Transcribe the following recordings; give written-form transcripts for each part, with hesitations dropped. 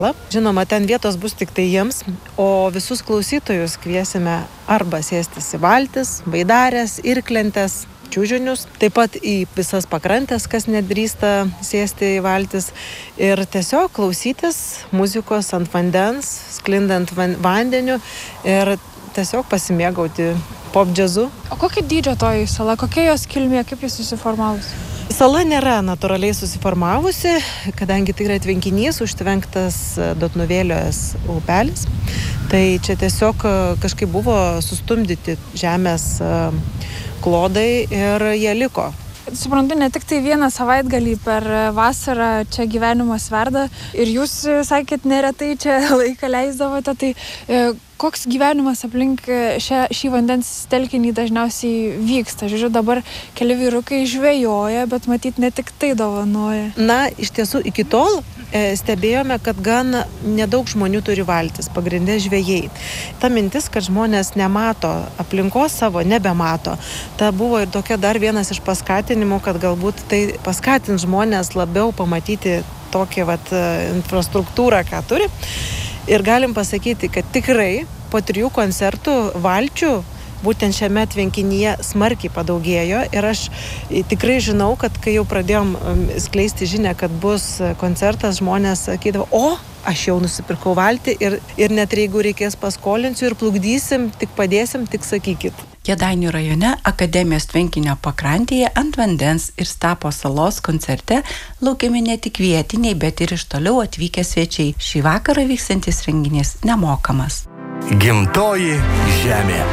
Žinoma, ten vietos bus tik tai jiems, o visus klausytojus kviesime arba sėstis į valtis, baidarės, irklentes, čiužinius, taip pat į visas pakrantės, kas nedrįsta sėsti į valtis ir tiesiog klausytis muzikos ant vandens, sklindant vandeniu ir tiesiog pasimėgauti pop džiazu. O kokio dydžio toji sala, kokia jos kilmė, kaip jis susiformavus? Sala nėra natūraliai susiformavusi, kadangi tai yra tvenkinys, užtvenktas Dotnuvėlės upelis. Tai čia tiesiog kažkaip buvo sustumdyti žemės klodai ir jie liko. Suprantu, ne tik tai vieną savaitgalį per vasarą čia gyvenimas verda ir jūs sakėt, neretai čia laiką leisdavote, tai koks gyvenimas aplink šį vandens telkinį dažniausiai vyksta? Žiūrėjau, dabar keli vyrukai žvejoja, bet matyt ne tik tai dovanoja. Na, iš tiesų iki tol stebėjome, kad gan nedaug žmonių turi valtis, pagrindė žvejai. Ta mintis, kad žmonės nemato aplinkos savo, nebemato. Ta buvo ir tokia dar vienas iš paskatinimų, kad galbūt tai paskatins žmonės labiau pamatyti tokią infrastruktūrą, ką turi. Ir galim pasakyti, kad tikrai po 3 koncertų valčių būtent šiame tvenkinyje smarkiai padaugėjo ir aš tikrai žinau, kad kai jau pradėjom skleisti žinią, kad bus koncertas, žmonės sakydavo, aš jau nusipirkau valtį ir net jeigu reikės paskolinsiu ir plukdysim, tik padėsim, tik sakykit. Kėdainių rajone Akademijos tvenkinio pakrantėje ant vandens ir Stapo salos koncerte laukiami ne tik vietiniai, bet ir iš toliau atvykę svečiai. Šį vakarą vykstantis renginys nemokamas. Gimtoji žemė.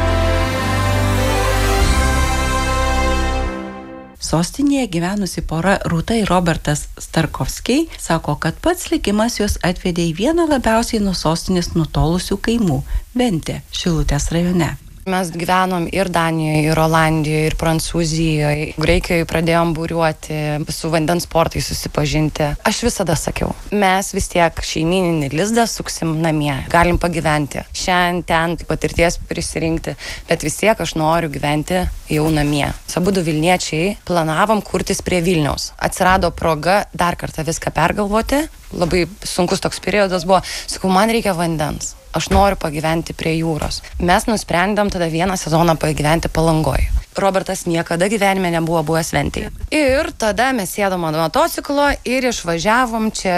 Sostinėje gyvenusi pora Rūta ir Robertas Starkovskiai sako, kad pats likimas juos atvedė į vieną labiausiai nuo sostinės nutolusių kaimų – Ventė, Šilutės rajone. Mes gyvenom ir Danijoje, ir Olandijoje, ir Prancūzijoje. Graikijoje pradėjom būriuoti, su vandens sportais susipažinti. Aš visada sakiau, mes vis tiek šeimyninį lizdą suksim namie. Galim pagyventi. Šiandien ten patirties prisirinkti, bet vis tiek aš noriu gyventi jau namie. Abudu Vilniečiai planavom kurtis prie Vilniaus. Atsirado proga dar kartą viską pergalvoti. Labai sunkus toks periodas buvo. Sakau, man reikia vandens. Aš noriu pagyventi prie jūros. Mes nusprendėm tada vieną sezoną pagyventi Palangoje. Robertas niekada gyvenime nebuvo buvęs Ventėje. Ir tada mes sėdom ant motociklo ir išvažiavom čia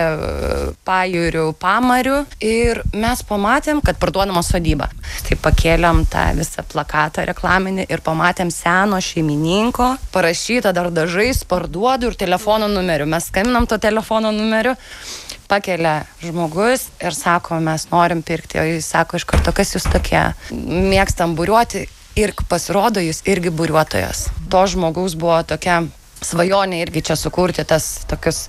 pajūriu, pamariu ir mes pamatėm, kad parduodama sodyba. Tai pakėlėm tą visą plakatą reklaminį ir pamatėm seno šeimininko, parašyta dar dažais, parduodu ir telefono numeriu. Mes skambinam to telefono numeriu. Pakelia žmogus ir sako, mes norim pirkti, o jis sako iš karto, kas jūs tokie, mėgstam būriuoti ir pasirodo jis irgi būriuotojas. To žmogaus buvo tokia svajonė irgi čia sukurti tas tokius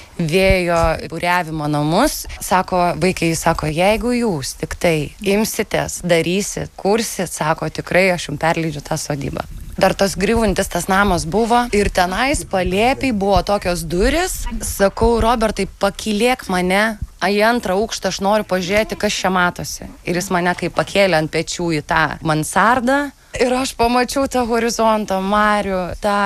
vėjo būriavimo namus. Sako, vaikai, sako, jeigu jūs tik tai imsitės, darysit, kursit, sako, tikrai aš jums perleidžiu tą sodybą. Dar tas griūvantis tas namas buvo ir tenais palėpiai buvo tokios duris. Sakau, Robertai, pakylėk mane į 2 aukštą, aš noriu pažiūrėti, kas čia matosi. Ir jis mane kaip pakėlė ant pečių į tą mansardą. Ir aš pamačiau tą horizontą, marių,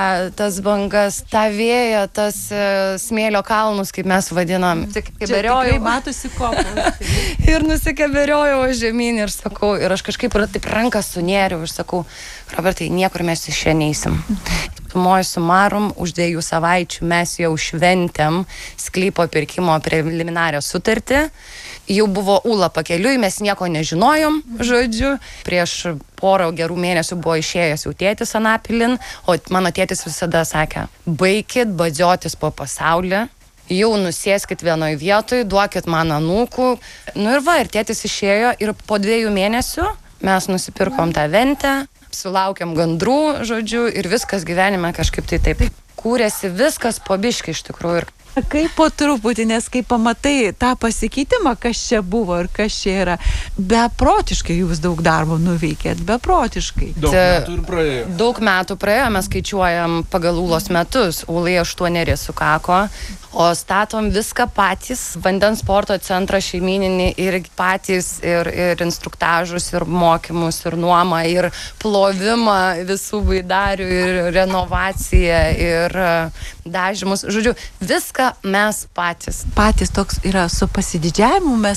tas bangas, tą vėją, tas smėlio kalnus, kaip mes vadinam. Tikrai matosi kopos. Ir nusikeberiojau žemyn ir sakau, ir aš kažkaip taip ranką sunėriau ir sakau, Robertai, niekur mes iš čia neisim. Sumoju sumarum, už 2 savaičių mes jau šventėm sklypo pirkimo preliminarią sutartį. Jau buvo Ūla pakeliui, mes nieko nežinojom, žodžiu. Prieš porą gerų mėnesių buvo išėjęs jau tėtis Anapilin, o mano tėtis visada sakė, baikit badžiotis po pasaulį, jau nusėskit vienoj vietoj, duokit man anūkų. Nu ir va, ir tėtis išėjo ir po 2 mėnesių mes nusipirkom tą Ventę, sulaukėm gandrų, žodžiu, ir viskas gyvenime kažkaip tai taip kūrėsi, viskas po biškį iš tikrųjų. Kaip po truputį, nes kai pamatai tą pasikeitimą, kas čia buvo ir kas čia yra, beprotiškai jūs daug darbo nuveikėt, beprotiškai. Daug metų praėjo, mes skaičiuojam pagal Ūlos metus, Ūlai 8 sukako, o statom viską patys, vandens sporto centrą šeimyninį ir patys, ir instruktažus, ir mokymus, ir nuomą, ir plovimą visų baidarių, ir renovaciją, ir dažymus, žodžiu, viską mes patys. Patys toks yra su pasididžiavimu, mes